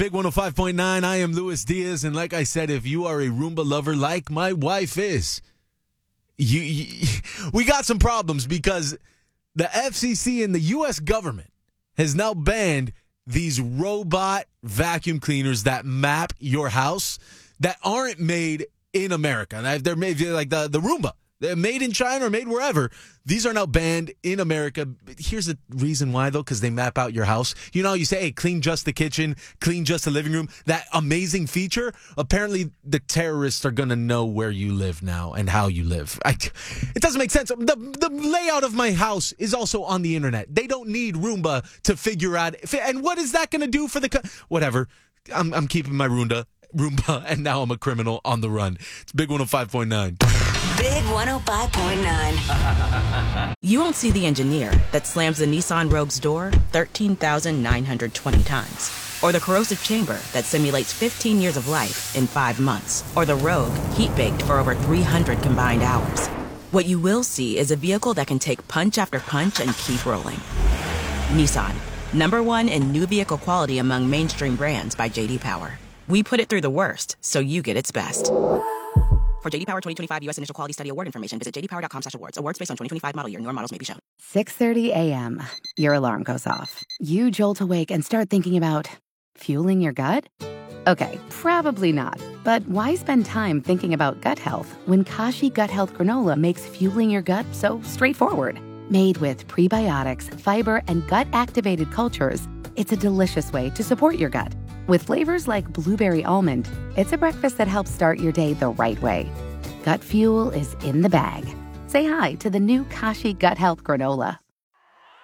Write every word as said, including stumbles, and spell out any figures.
Big one oh five point nine, I am Luis Diaz, and like I said, if you are a Roomba lover like my wife is, you, you we got some problems because the F C C and the U S government has now banned these robot vacuum cleaners that map your house that aren't made in America. They're made like the, the Roomba. They're made in China or made wherever. These are now banned in America. Here's the reason why, though, because they map out your house. You know, you say, hey, clean just the kitchen, clean just the living room. That amazing feature, apparently the terrorists are going to know where you live now and how you live. I, it doesn't make sense. The, the layout of my house is also on the internet. They don't need Roomba to figure out. And what is that going to do for the... Co- Whatever. I'm, I'm keeping my Roomba, Roomba, and now I'm a criminal on the run. It's Big one oh five point nine. Big one oh five point nine. You won't see the engineer that slams the Nissan Rogue's door thirteen thousand nine hundred twenty times. Or the corrosive chamber that simulates fifteen years of life in five months. Or the Rogue heat-baked for over three hundred combined hours. What you will see is a vehicle that can take punch after punch and keep rolling. Nissan, number one in new vehicle quality among mainstream brands by J D Power. We put it through the worst, so you get its best. For J D Power twenty twenty-five U S Initial Quality Study Award information, visit j d power dot com slash awards. Awards based on twenty twenty-five model year. Newer models may be shown. six thirty a.m. Your alarm goes off. You jolt awake and start thinking about fueling your gut? Okay, probably not. But why spend time thinking about gut health when Kashi Gut Health Granola makes fueling your gut so straightforward? Made with prebiotics, fiber, and gut-activated cultures, it's a delicious way to support your gut. With flavors like blueberry almond, it's a breakfast that helps start your day the right way. Gut fuel is in the bag. Say hi to the new Kashi Gut Health Granola.